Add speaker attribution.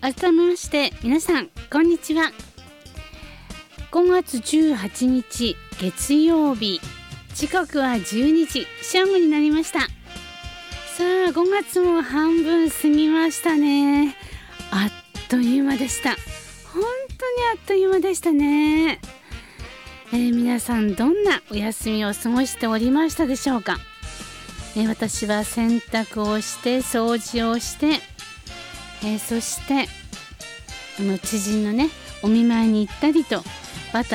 Speaker 1: 改めまして皆さんこんにちは。5月18日月曜日、時刻は12時正午になりました。さあ5月も半分過ぎましたね。あっという間でした。本当にあっという間でしたね。皆さんどんなお休みを過ごしておりましたでしょうか。私は洗濯をして掃除をして、そして知人のねお見舞いに行ったりと